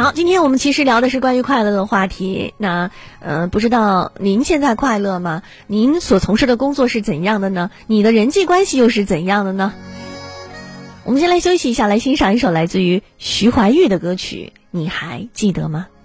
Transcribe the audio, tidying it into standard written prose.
好，今天我们其实聊的是关于快乐的话题。那不知道您现在快乐吗？您所从事的工作是怎样的呢？你的人际关系又是怎样的呢？我们先来休息一下，来欣赏一首来自于徐怀钰的歌曲，你还记得吗？